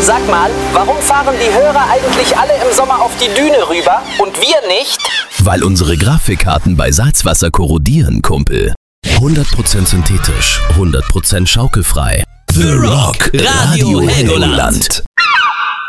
Sag mal, warum fahren die Hörer eigentlich alle im Sommer auf die Düne rüber und wir nicht? Weil unsere Grafikkarten bei Salzwasser korrodieren, Kumpel. 100% synthetisch, 100% schaukelfrei. The Rock Radio Helgoland.